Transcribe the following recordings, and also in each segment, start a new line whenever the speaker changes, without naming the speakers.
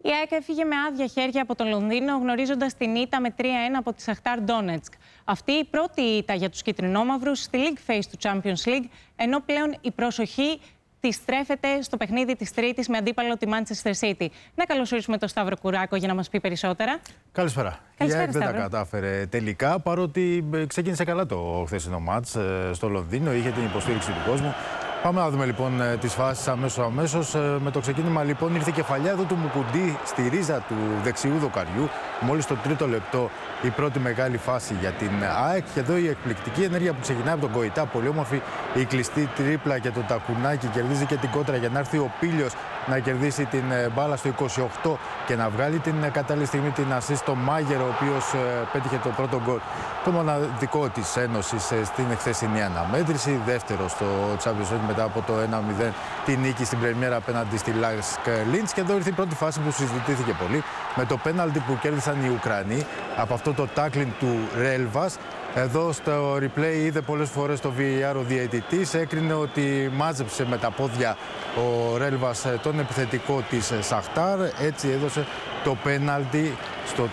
Η ΑΕΚ έφυγε με άδεια χέρια από το Λονδίνο, γνωρίζοντας την ήττα με 3-1 από τη Σαχτάρ Ντόνετσκ. Αυτή η πρώτη ήττα για τους κυτρινόμαυρους στη League Phase του Champions League, ενώ πλέον η προσοχή τη στρέφεται στο παιχνίδι της Τρίτης με αντίπαλο τη Manchester City. Να καλωσορίσουμε τον Σταύρο Κουράκο για να μας πει περισσότερα.
Καλησπέρα. Η ΑΕΚ δεν τα κατάφερε τελικά, παρότι ξεκίνησε καλά το χθεσινό μάτς στο Λονδίνο, είχε την υποστήριξη του κόσμου. Πάμε να δούμε λοιπόν τις φάσεις αμέσως. Με το ξεκίνημα λοιπόν ήρθε η κεφαλιά εδώ του Μουκουντή στη ρίζα του δεξιού δοκαριού. Μόλις το τρίτο λεπτό η πρώτη μεγάλη φάση για την ΑΕΚ. Και εδώ η εκπληκτική ενέργεια που ξεκινάει από τον Κοϊτά. Πολύ όμορφη η κλειστή τρίπλα και το τακουνάκι. Κερδίζει και την κόντρα για να έρθει ο Πίλιος να κερδίσει την μπάλα στο 28 και να βγάλει την κατάλληλη στιγμή την ασίστ στο Μάγερ, ο οποίος πέτυχε το πρώτο γκολ. Το μοναδικό της Ένωσης στην χθεσινή αναμέτρηση. Δεύτερο στο Champions League μετά από το 1-0 τη νίκη στην πρεμιέρα απέναντι στη Λάσκ Λίντς. Και εδώ ήρθε η πρώτη φάση που συζητήθηκε πολύ με το πέναλτι που κέρδισαν οι Ουκρανοί από αυτό το τάκλινγκ του Ρέλβας. Εδώ στο replay είδε πολλές φορές το VAR ο διαιτητής, έκρινε ότι μάζεψε με τα πόδια ο Ρέλβας τον επιθετικό της Σαχτάρ, έτσι έδωσε το πέναλτι στο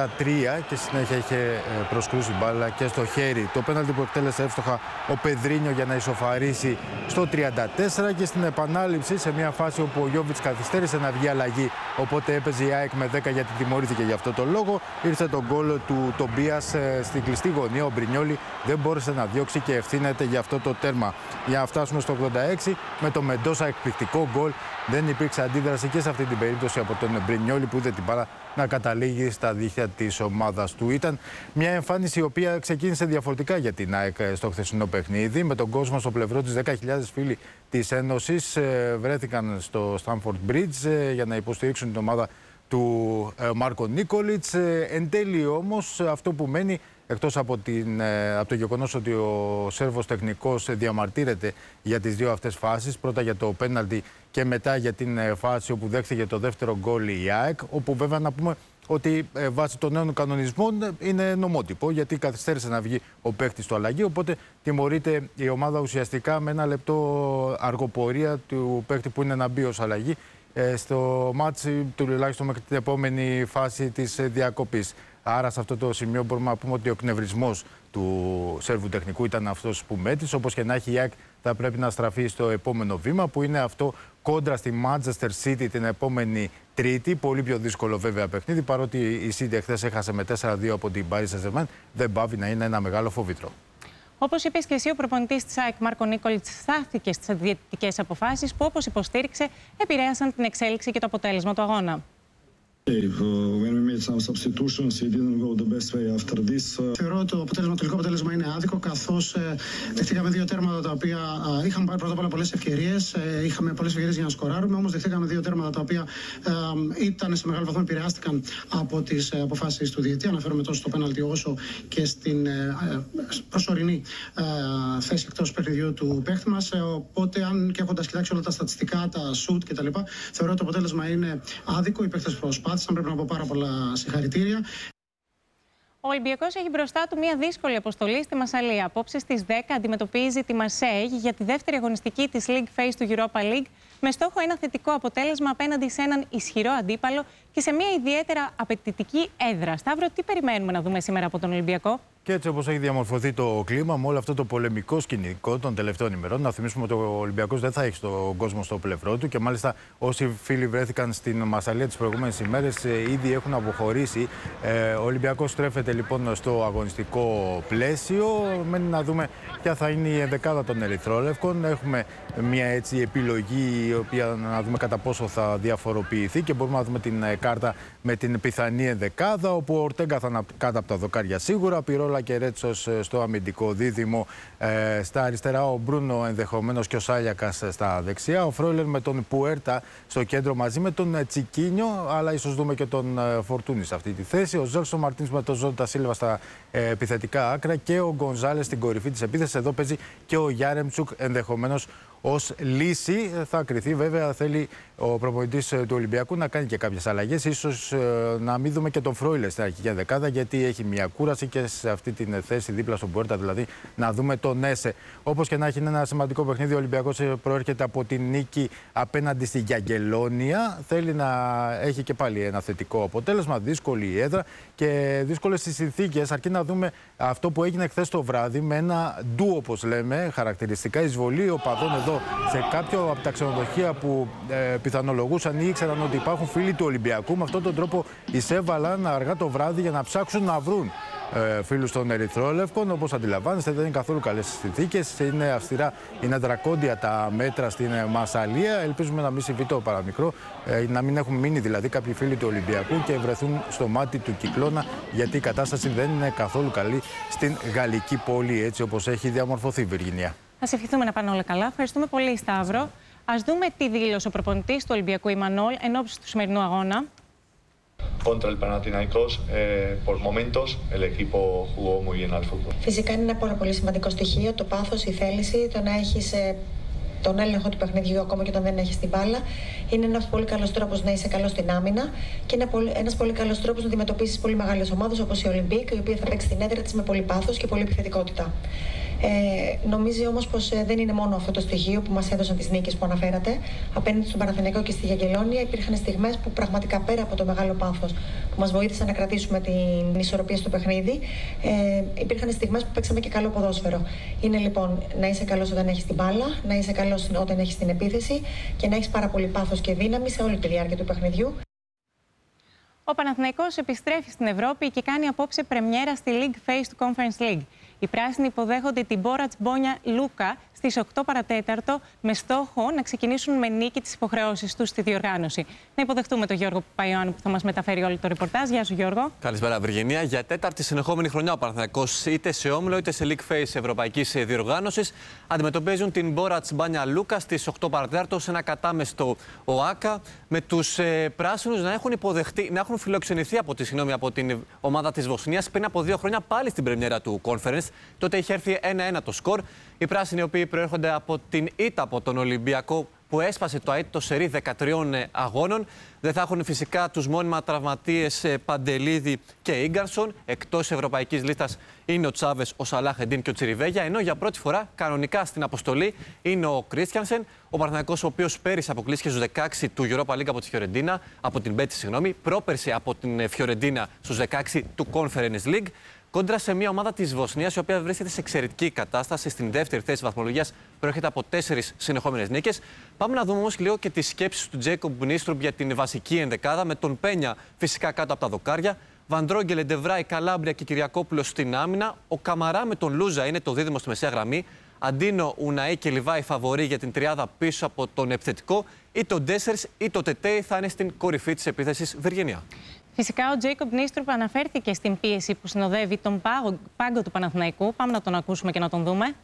33 και συνέχεια είχε προσκρούσει μπάλα και στο χέρι. Το πέναλτι που εκτέλεσε εύστοχα ο Πεδρίνιο για να ισοφαρίσει στο 34 και στην επανάληψη σε μια φάση όπου ο Γιόβιτς καθυστέρησε να βγει αλλαγή, οπότε έπαιζε η ΑΕΚ με 10 γιατί τιμωρήθηκε για αυτό το λόγο. Ήρθε το γκολ του Τομπίας στην κλειστή γωνία. Ο Μπρινιόλι δεν μπόρεσε να διώξει και ευθύνεται για αυτό το τέρμα. Για να φτάσουμε στο 86 με το Μεντόσα εκπληκτικό γκολ. Δεν υπήρξε αντίδραση και σε αυτή την περίπτωση από τον Μπρινιόλι που είδε την μπάλα να καταλήγει στα δίχτυα της ομάδας του. Ήταν μια εμφάνιση η οποία ξεκίνησε διαφορετικά για την ΑΕΚ στο χθεσινό παιχνίδι. Με τον κόσμο στο πλευρό της, 10.000 φίλοι της Ένωσης βρέθηκαν στο Stamford Bridge για να υποστηρίξουν την ομάδα του Μάρκο Νίκολιτς. Εν τέλει όμως αυτό που μένει, εκτός από το γεγονός ότι ο Σέρβος τεχνικός διαμαρτύρεται για τις δύο αυτές φάσεις, πρώτα για το πέναλτι και μετά για την φάση όπου δέχθηκε το δεύτερο γκολ η ΑΕΚ, όπου βέβαια να πούμε ότι βάσει των νέων κανονισμών είναι νομότυπο, γιατί καθυστέρησε να βγει ο παίκτης του αλλαγή, οπότε τιμωρείται η ομάδα ουσιαστικά με ένα λεπτό αργοπορία του παίκτη που είναι να μπει ως αλλαγή στο μάτσι τουλάχιστον μέχρι την επόμενη φάση της διακοπής. Άρα σε αυτό το σημείο μπορούμε να πούμε ότι ο εκνευρισμός του Σέρβου τεχνικού ήταν αυτός που μέτρησε. Όπως και να έχει, η ΑΕΚ θα πρέπει να στραφεί στο επόμενο βήμα, που είναι αυτό κόντρα στη Manchester City την επόμενη Τρίτη. Πολύ πιο δύσκολο βέβαια παιχνίδι, παρότι η City εχθές έχασε με 4-2 από την Paris Saint-Germain, δεν πάβει να είναι ένα μεγάλο φόβητρο. Όπως είπες και εσύ, ο προπονητής της ΑΕΚ Μάρκο Νίκολιτς στάθηκε στις διαιτητικές αποφάσεις που, όπως υποστήριξε, επηρέασαν την εξέλιξη και το αποτέλεσμα του αγώνα.
When we made some substitutions, it didn't go the best way after this. Θεωρώ ότι το τελικό αποτέλεσμα είναι άδικο, καθώς δεχτήκαμε δύο τέρματα τα οποία είχαμε πάρει πρώτα απ' όλα πολλές ευκαιρίες. Είχαμε πολλές ευκαιρίες για να σκοράρουμε, όμως δεχτήκαμε δύο τέρματα τα οποία ήταν σε μεγάλο βαθμό επηρεάστηκαν από τις αποφάσεις του διαιτητή. Αναφέρομαι τόσο στο πέναλτι όσο και στην προσωρινή θέση εκτός παιχνιδιού του παίχτη μας. Οπότε, αν και έχοντας κοιτάξει όλα τα στατιστικά, τα σουτ κτλ., θεωρώ ότι το αποτέλεσμα είναι άδικο. Οι παίχτες προσπάθησαν. Πρέπει να πω πάρα πολλά συγχαρητήρια.
Ο Ολυμπιακός έχει μπροστά του μια δύσκολη αποστολή στη Μασσαλία. Απόψε στις 10 αντιμετωπίζει τη Μαρσέιγ για τη δεύτερη αγωνιστική της League Phase του Europa League, με στόχο ένα θετικό αποτέλεσμα απέναντι σε έναν ισχυρό αντίπαλο και σε μια ιδιαίτερα απαιτητική έδρα. Σταύρο, τι περιμένουμε να δούμε σήμερα από τον Ολυμπιακό?
Και έτσι όπως έχει διαμορφωθεί το κλίμα με όλο αυτό το πολεμικό σκηνικό των τελευταίων ημερών, να θυμίσουμε ότι ο Ολυμπιακός δεν θα έχει τον κόσμο στο πλευρό του και μάλιστα όσοι φίλοι βρέθηκαν στην Μασσαλία τις προηγούμενες ημέρες ήδη έχουν αποχωρήσει. Ο Ολυμπιακός στρέφεται λοιπόν στο αγωνιστικό πλαίσιο. Μένει να δούμε ποια θα είναι η ενδεκάδα των Ερυθρόλευκων. Έχουμε μια έτσι επιλογή η οποία να δούμε κατά πόσο θα διαφοροποιηθεί και μπορούμε να δούμε την κάρτα με την πιθανή ενδεκάδα, όπου ο Ορτέγκα θα είναι κάτω από τα δοκάρια σίγουρα, Πιρόλα και Ρέτσος στο αμυντικό δίδυμο, στα αριστερά ο Μπρούνο ενδεχομένως και ο Σάλιακας στα δεξιά, ο Φρόιλερ με τον Πουέρτα στο κέντρο μαζί με τον Τσικίνιο, αλλά ίσως δούμε και τον Φορτούνη σε αυτή τη θέση, ο Ζέλσον Μαρτίνς με τον Ζόντα Σίλβα στα επιθετικά άκρα και ο Γκονζάλες στην κορυφή της επίθεσης. Εδώ παίζει και ο Γιάρεμτσουκ ενδεχομένως ως λύση. Θα κριθεί βέβαια, θέλει ο προπονητής του Ολυμπιακού να κάνει και κάποιες αλλαγές. Ίσως να μην δούμε και τον Φρόιλε στην αρχική δεκάδα, γιατί έχει μια κούραση και σε αυτή την θέση δίπλα στον Πουέρτα, δηλαδή να δούμε τον Έσε. Όπως και να έχει, ένα σημαντικό παιχνίδι. Ο Ολυμπιακός προέρχεται από την νίκη απέναντι στη Γιαγκελόνια. Θέλει να έχει και πάλι ένα θετικό αποτέλεσμα. Δύσκολη η έδρα και δύσκολες οι συνθήκες. Αρκεί να δούμε αυτό που έγινε χθες το βράδυ με ένα ντου, όπως λέμε, χαρακτηριστικά εισβολή οπαδών εδώ σε κάποιο από τα ξενοδοχεία που πιθανολογούσαν ή ήξεραν ότι υπάρχουν φίλοι του Ολυμπιακού. Με αυτόν τον τρόπο εισέβαλαν αργά το βράδυ για να ψάξουν να βρουν φίλους των Ερυθρόλευκων. Όπως αντιλαμβάνεστε, δεν είναι καθόλου καλές συνθήκες. Είναι αυστηρά, είναι δρακόντια τα μέτρα στην Μασσαλία. Ελπίζουμε να μην συμβεί το παραμικρό, να μην έχουν μείνει δηλαδή κάποιοι φίλοι του Ολυμπιακού και βρεθούν στο μάτι του κυκλώνα, γιατί η κατάσταση δεν είναι καθόλου καλή στην γαλλική πόλη, έτσι όπως έχει διαμορφωθεί η Βιργινία.
Ας ευχηθούμε να πάνε όλα καλά. Ευχαριστούμε πολύ, Σταύρο. Ας δούμε τι δήλωσε ο προπονητής του Ολυμπιακού Ιμανόλ εν ώψη του σημερινού αγώνα.
Contra el Panathinaikos, por momentos el equipo jugó muy bien al fútbol.
Φυσικά είναι ένα πάρα πολύ σημαντικό στοιχείο το πάθος, η θέληση, το να έχεις τον έλεγχο του παιχνιδιού ακόμα και όταν δεν έχεις την μπάλα. Είναι ένας πολύ καλός τρόπος να είσαι καλός στην άμυνα και είναι ένας πολύ καλός τρόπος να αντιμετωπίσεις πολύ μεγάλες ομάδες όπως η Ολυμπίκ, η οποία θα παίξει την έδρα της με πολύ πάθος και πολύ επιθετικότητα. Νομίζει όμως πως δεν είναι μόνο αυτό το στοιχείο που μας έδωσαν τις νίκες που αναφέρατε. Απέναντι στον Παναθηναϊκό και στη Γιαγκελόνια υπήρχαν στιγμές που πραγματικά πέρα από το μεγάλο πάθος που μας βοήθησαν να κρατήσουμε την ισορροπία στο παιχνίδι, υπήρχαν στιγμές που παίξαμε και καλό ποδόσφαιρο. Είναι λοιπόν να είσαι καλός όταν έχεις την μπάλα, να είσαι καλός όταν έχεις την επίθεση και να έχεις πάρα πολύ πάθος και δύναμη σε όλη τη διάρκεια του παιχνιδιού.
Ο Παναθηναϊκός επιστρέφει στην Ευρώπη και κάνει απόψε πρεμιέρα στη League Phase του Conference League. Οι πράσινοι υποδέχονται την Μπόρατς Μπόνια Λούκα στις 8 παρατέταρτο με στόχο να ξεκινήσουν με νίκη τις υποχρεώσεις τους στη διοργάνωση. Να υποδεχτούμε τον Γιώργο Παϊωάννου που θα μας μεταφέρει όλο το ρεπορτάζ. Γεια σου, Γιώργο.
Καλησπέρα, Βυργινία. Για τέταρτη συνεχόμενη χρονιά ο Παναθηναϊκός είτε σε όμιλο είτε σε League Phase Ευρωπαϊκής Διοργάνωσης αντιμετωπίζουν την Μπόρατς Μπόνια Λούκα στις 8 παρατέταρτο σε ένα κατάμεστο ΟΑΚΑ, με τους πράσινους να έχουν φιλοξενηθεί από την ομάδα της Βοσνίας πριν από 2 χρόνια πάλι στην πρεμιέρα του Conference. Τότε είχε έρθει 1-1 το σκορ. Οι πράσινοι, οι οποίοι προέρχονται από την ήττα από τον Ολυμπιακό που έσπασε το αίτητο σερί 13 αγώνων, δεν θα έχουν φυσικά τους μόνιμα τραυματίες Παντελίδη και Ίγκαρσον. Εκτός ευρωπαϊκής λίστας είναι ο Τσάβες, ο Σαλάχ-Εντίν και ο Τσιριβέγια. Ενώ για πρώτη φορά κανονικά στην αποστολή είναι ο Κρίστιανσεν, ο Παναθηναϊκός, ο οποίος πέρυσι αποκλείστηκε στους 16 του Europa League από την Μπέτση, πρόπερσι από την Φιωρεντίνα στους 16 του Conference League. Κόντρα σε μια ομάδα της Βοσνίας, η οποία βρίσκεται σε εξαιρετική κατάσταση στην δεύτερη θέση βαθμολογίας, προέρχεται από 4 συνεχόμενες νίκες. Πάμε να δούμε όμως λίγο και τις σκέψεις του Τζέικομπ Νίστρουμπ για την βασική ενδεκάδα, με τον Πένια φυσικά κάτω από τα δοκάρια. Βαντρόγγελ, Ντεβράι, Καλάμπρια και Κυριακόπουλος στην άμυνα. Ο Καμαρά με τον Λούζα είναι το δίδυμο στη μεσαία γραμμή. Αντίνο, Ουναή και Λιβάη φαβορεί για την τριάδα πίσω από τον επιθετικό. Ή το Ντέσσερς ή το Τετέι θα είναι στην κορυφή της επίθεσης, Βυργινία.
Φυσικά, ο Τζέικομπ Νίστρουπ αναφέρθηκε στην πίεση που συνοδεύει τον πάγκο του Παναθηναϊκού. Πάμε να τον ακούσουμε και να τον δούμε.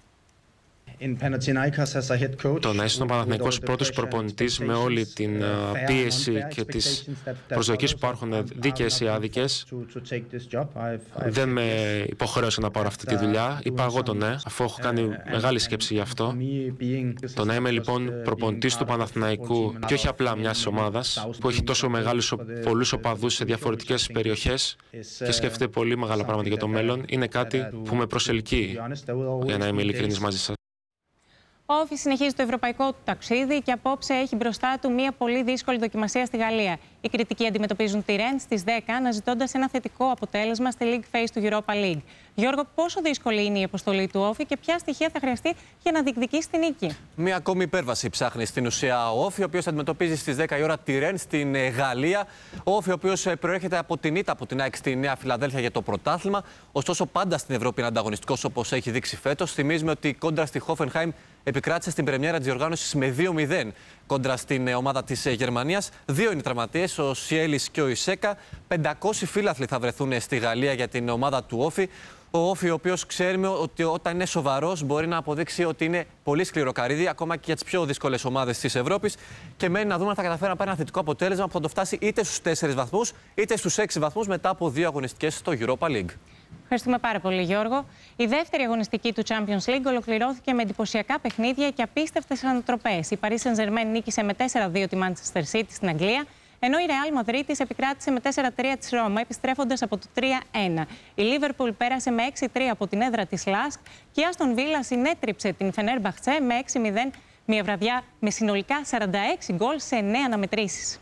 Το να είσαι στον Παναθηναϊκός πρώτος προπονητής με όλη την πίεση και τις προσδοκίες που υπάρχουν, δίκαιες ή άδικες, δεν με υποχρέωσε να πάρω αυτή τη δουλειά. Είπα εγώ το ναι, αφού έχω κάνει μεγάλη σκέψη γι' αυτό. Το να είμαι λοιπόν προπονητής του Παναθηναϊκού και όχι απλά μιας ομάδας που έχει τόσο πολλούς οπαδούς σε διαφορετικές περιοχές και σκέφτεται πολύ μεγάλα πράγματα για το μέλλον, είναι κάτι που με προσελκύει, για να είμαι ειλικρινής μαζί σας.
Ο Όφη συνεχίζει το ευρωπαϊκό του ταξίδι και απόψε έχει μπροστά του μια πολύ δύσκολη δοκιμασία στη Γαλλία. Οι κριτικοί αντιμετωπίζουν τη Ρεντ στις 10, αναζητώντας ένα θετικό αποτέλεσμα στη League Phase του Europa League. Γιώργο, πόσο δύσκολη είναι η αποστολή του Όφη και ποια στοιχεία θα χρειαστεί για να διεκδικήσει την νίκη?
Μία ακόμη υπέρβαση ψάχνει στην ουσία ο Όφη, ο οποίος αντιμετωπίζει στις 10 η ώρα τη Ρεντ στην Γαλλία. Ο Όφη, ο οποίος προέρχεται από την ήττα από την ΑΕΚ στη Νέα Φιλαδέλφια για το πρωτάθλημα. Ωστόσο, πάντα στην Ευρώπη είναι ανταγωνιστικός, όπως έχει δείξει φέτος. Θυμίζουμε ότι κόντρα στη Hoffenheim επικράτησε στην πρεμιέρα της διοργάνωσης με 2-0 κόντρα στην ομάδα της Γερμανίας. 2 είναι οι τραυματίες, ο Σιέλης και ο Ισέκα. 500 φίλαθλοι θα βρεθούν στη Γαλλία για την ομάδα του Όφη. Ο Όφη, ο οποίος ξέρουμε ότι όταν είναι σοβαρός μπορεί να αποδείξει ότι είναι πολύ σκληρό καρύδι, ακόμα και για τις πιο δύσκολες ομάδες της Ευρώπης. Και μένει να δούμε αν θα καταφέρει να πάρει ένα θετικό αποτέλεσμα που θα το φτάσει είτε στους 4 βαθμούς είτε στους 6 βαθμούς μετά από 2 αγωνιστικές στο Europa League.
Ευχαριστούμε πάρα πολύ, Γιώργο. Η δεύτερη αγωνιστική του Champions League ολοκληρώθηκε με εντυπωσιακά παιχνίδια και απίστευτες ανατροπές. Η Paris Saint-Germain νίκησε με 4-2 τη Manchester City στην Αγγλία, ενώ η Real Madrid επικράτησε με 4-3 της Ρώμα, επιστρέφοντας από το 3-1. Η Liverpool πέρασε με 6-3 από την έδρα της Lask και η Aston Villa συνέτριψε την Fenerbahce με 6-0, μια βραδιά με συνολικά 46 γκολ σε 9 αναμετρήσεις.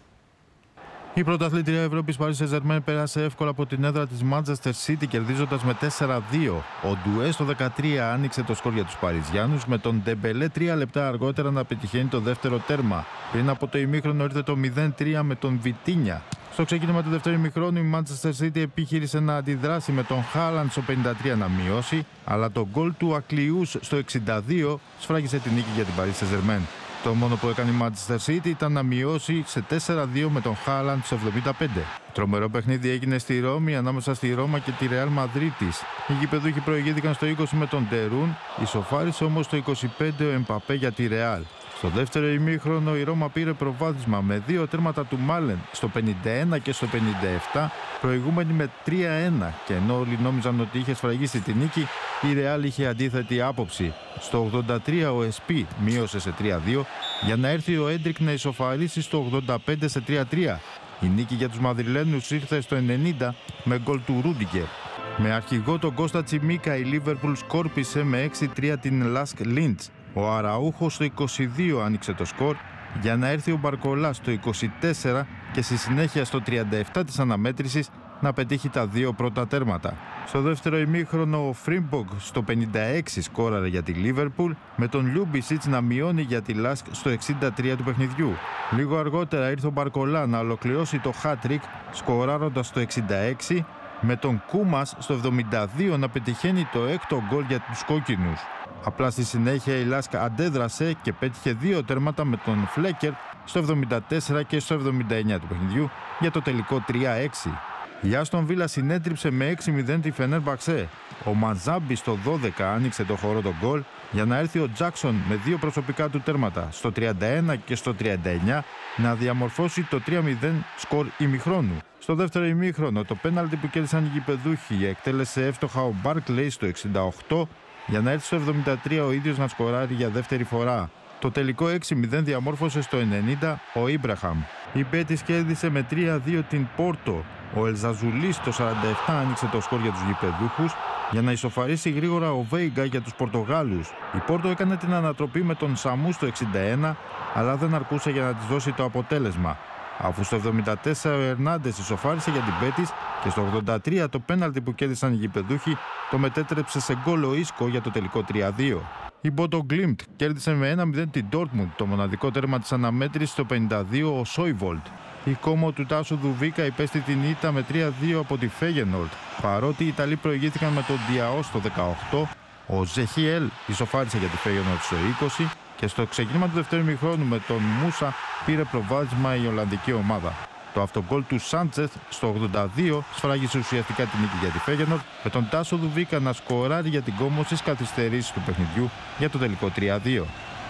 Η πρωταθλήτρια Ευρώπης Paris Saint-Germain πέρασε εύκολα από την έδρα της Manchester City, κερδίζοντας με 4-2. Ο Ντουέ στο 13 άνοιξε το σκορ για τους Παριζιάνους, με τον Ντεμπελέ 3 λεπτά αργότερα να πετυχαίνει το δεύτερο τέρμα. Πριν από το ημίχρονο ήρθε το 0-3 με τον Βιτίνια. Στο ξεκίνημα του δεύτερου ημιχρόνου η Manchester City επιχείρησε να αντιδράσει, με τον Χάλαντ στο 53 να μειώσει, αλλά το γκολ του Ακλιούς στο 62 σφράγισε την νίκη για την Paris Saint-Germain. Το μόνο που έκανε η Manchester City ήταν να μειώσει σε 4-2 με τον Χάλαντ στο 75. Τρομερό παιχνίδι έγινε στη Ρώμη ανάμεσα στη Ρώμα και τη Real Madrid. Οι γηπεδούχοι προηγήθηκαν στο 20 με τον Τερούν, ισοφάρισε όμως στο 25 ο Εμπαπέ για τη Real. Στο δεύτερο ημίχρονο η Ρώμα πήρε προβάδισμα με 2 τέρματα του Μάλεν στο 51 και στο 57, προηγούμενη με 3-1, και ενώ όλοι νόμιζαν ότι είχε σφραγίσει τη νίκη, η Real είχε αντίθετη άποψη. Στο 83 ο Εσπί μείωσε σε 3-2 για να έρθει ο Έντρικ να ισοφαρίσει στο 85 σε 3-3. Η νίκη για τους Μαδριλένους ήρθε στο 90 με γκολ του Ρούντιγκερ. Με αρχηγό τον Κώστα Τσιμίκα, η Λίβερπουλ σκόρπισε με 6-3 την Λάσκ Λίντς. Ο Αραούχος στο 22 άνοιξε το σκορ για να έρθει ο Μπαρκολά στο 24 και στη συνέχεια στο 37 της αναμέτρησης να πετύχει τα 2 πρώτα τέρματα. Στο δεύτερο ημίχρονο ο Φρίμπογκ στο 56 σκόραρε για τη Λίβερπουλ, με τον Λιούμπισιτς να μειώνει για τη Λάσκ στο 63 του παιχνιδιού. Λίγο αργότερα ήρθε ο Μπαρκολά να ολοκληρώσει το hat-trick σκοράροντας στο 66, με τον Κούμας στο 72 να πετυχαίνει το 6ο γκολ για τους κόκκινους. Απλά στη συνέχεια η Λάσκ αντέδρασε και πέτυχε 2 τέρματα με τον Φλέκερ στο 74 και στο 79 του παιχνιδιού για το τελικό 3-6. Η Άστον Βίλα συνέτριψε με 6-0 τη Φενέρμπαξε. Ο Μαζάμπι στο 12 άνοιξε το χορό τον γκολ για να έρθει ο Τζάκσον με 2 προσωπικά του τέρματα στο 31 και στο 39 να διαμορφώσει το 3-0 σκορ ημιχρόνου. Στο δεύτερο ημίχρονο το πέναλτι που κέρδισαν οι γηπεδούχοι εκτέλεσε εύστοχα ο Μπάρκλεϊ στο 68 για να έρθει στο 73 ο ίδιος να σκοράρει για δεύτερη φορά. Το τελικό 6-0 διαμόρφωσε στο 90 ο Ήμπραχαμ. Η Μπέτις κέρδισε με 3-2 την Πόρτο. Ο Ελζαζουλής στο 47 άνοιξε το σκορ για τους γηπεδούχους για να ισοφαρίσει γρήγορα ο Βέιγκα για τους Πορτογάλους. Η Πόρτο έκανε την ανατροπή με τον Σαμού στο 61, αλλά δεν αρκούσε για να της δώσει το αποτέλεσμα. Αφού στο 74 ο Ερνάντες ισοφάρισε για την Μπέτις και στο 83 το πέναλτι που κέρδισαν οι γηπεδούχοι το μετέτρεψε σε γκολ ο Ίσκο για το τελικό 3-2. Η Μπότο Γκλίμπτ κέρδισε με 1-0 την Ντόρτμουντ, το μοναδικό τέρμα της αναμέτρησης στο 52 ο Σόιβολτ. Η Κόμο του Τάσου Δουβίκα υπέστη την ήττα με 3-2 από τη Φέγενολτ. Παρότι οι Ιταλοί προηγήθηκαν με τον Διαό στο 18, ο Ζεχιέλ ισοφάρισε για τη Φέγενολτ στο 20 και στο ξεκίνημα του δεύτερου ημιχρόνου με τον Μούσα πήρε προβάδισμα η Ολλανδική ομάδα. Το αυτογκόλ του Σάντσεθ στο 82 σφράγισε ουσιαστικά την νίκη για τη Φέγενορντ, με τον Τάσο Δουβίκα να σκοράρει για την Κόμο στις καθυστερήσεις του παιχνιδιού για το τελικό 3-2.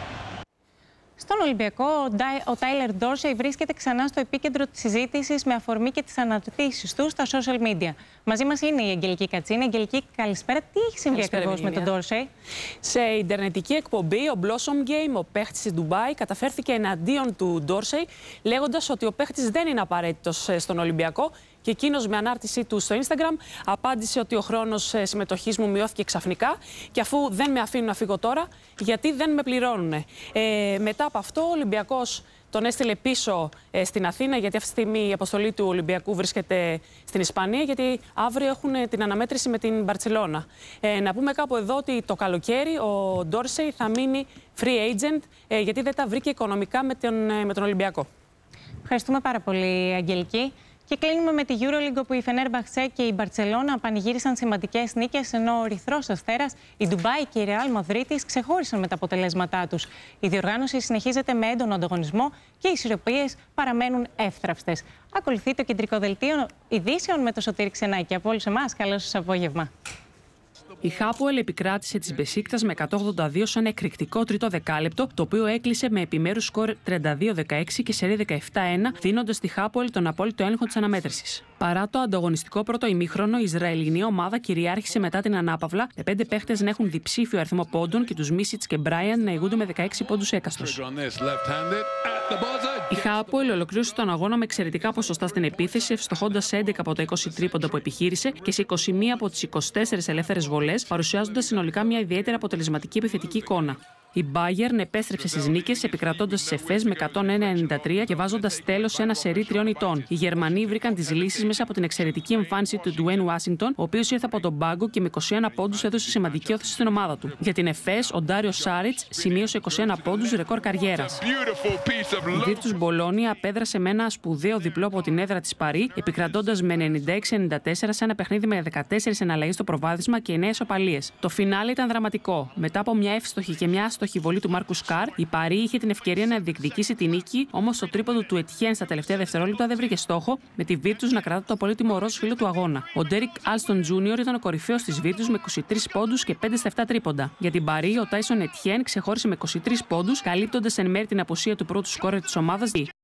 Στον Ολυμπιακό, ο Τάιλερ Ντόρσεϊ βρίσκεται ξανά στο επίκεντρο της συζήτησης με αφορμή και τις αναρτήσεις του στα social media. Μαζί μας είναι η Αγγελική Κατσίνη. Αγγελική, καλησπέρα. Τι έχει συμβεί ακριβώς με τον Ντόρσεϊ?
Σε ιντερνετική εκπομπή, ο Blossom Game, ο παίχτης της Ντουμπάι, καταφέρθηκε εναντίον του Ντόρσεϊ, λέγοντας ότι ο παίχτης δεν είναι απαραίτητος στον Ολυμπιακό. Και εκείνος με ανάρτησή του στο Instagram απάντησε ότι ο χρόνος συμμετοχής μου μειώθηκε ξαφνικά και αφού δεν με αφήνουν να φύγω τώρα, γιατί δεν με πληρώνουν. Μετά από αυτό, ο Ολυμπιακός τον έστειλε πίσω στην Αθήνα, γιατί αυτή τη στιγμή η αποστολή του Ολυμπιακού βρίσκεται στην Ισπανία, γιατί αύριο έχουν την αναμέτρηση με την Μπαρτσελώνα. Να πούμε κάπου εδώ ότι το καλοκαίρι ο Ντόρσεϊ θα μείνει free agent, γιατί δεν τα βρήκε οικονομικά με τον Ολυμπιακό.
Ευχαριστούμε πάρα πολύ, Αγγελική. Και κλείνουμε με τη EuroLeague, όπου η Fenerbahce και η Μπαρτσελώνα πανηγύρισαν σημαντικές νίκες, ενώ ο Ερυθρός Αστέρας, η Ντουμπάι και η Real Madrid ξεχώρισαν με τα αποτελέσματά τους. Η διοργάνωση συνεχίζεται με έντονο ανταγωνισμό και οι ισορροπίες παραμένουν εύθραυστες. Ακολουθεί το κεντρικό δελτίο ειδήσεων με το Σωτήρη Ξενάκη. Από όλους εμάς, καλό σας απόγευμα.
Η Χάποελ επικράτησε της Μπεσίκτας με 182 σε ένα εκρηκτικό τρίτο δεκάλεπτο, το οποίο έκλεισε με επιμέρους σκορ 32-16 και σερί 17-1, δίνοντας στη Χάποελ τον απόλυτο έλεγχο της αναμέτρησης. Παρά το ανταγωνιστικό πρώτο ημίχρονο, η Ισραηλινή ομάδα κυριάρχησε μετά την ανάπαυλα, με 5 παίχτες να έχουν διψήφιο αριθμό πόντων και τους Μίσιτς και Μπράιαν να ηγούνται με 16 πόντους έκαστος. Η Χάποελ ολοκλήρωσε τον αγώνα με εξαιρετικά ποσοστά στην επίθεση, ευστοχώντας 11 από τα 20 τρίποντα που επιχείρησε και σε 21 από τις 24 ελεύθερες βολές, παρουσιάζοντας συνολικά μια ιδιαίτερα αποτελεσματική επιθετική εικόνα. Η Bayern επέστρεψε στις νίκες, επικρατώντας τις Εφές με 101-93 και βάζοντας τέλος σε ένα σερί 3 ηττών. Οι Γερμανοί βρήκαν τις λύσεις μέσα από την εξαιρετική εμφάνιση του Ντουέιν Ουάσιγκτον, ο οποίος ήρθε από τον πάγκο και με 21 πόντους έδωσε σημαντική όθηση στην ομάδα του. Για την Εφές, ο Ντάριο Σάριτς σημείωσε 21 πόντους, ρεκόρ καριέρας. Η Virtus Μπολόνια απέδρασε με ένα σπουδαίο διπλό από την έδρα της Παρί, επικρατώντας με 96-94 σε ένα παιχνίδι με 14 εναλλαγές στο προβάδισμα και 9 ισοπαλίες. Το φινάλε ήταν δραματικό. Μετά από μια εύστοχη και μια άστοχη βολή του Μάρκους Καρ, η Παρί είχε την ευκαιρία να διεκδικήσει τη νίκη, όμως το τρίποντο του Ετιέν στα τελευταία δευτερόλεπτα δεν βρήκε στόχο, με τη Virtus να κρατά το πολύτιμο ροζ φύλλο του αγώνα. Ο Ντέρικ Άλστον Τζούνιορ ήταν ο κορυφαίος της Virtus με 23 πόντους και 5 στα 7 τρίποντα. Για την Παρί, ο Τάισον Ετιέν ξεχώρισε με 23 πόντους, καλύπτοντας εν μέρει την απουσία του πρώτου σκόρερ της ομάδας.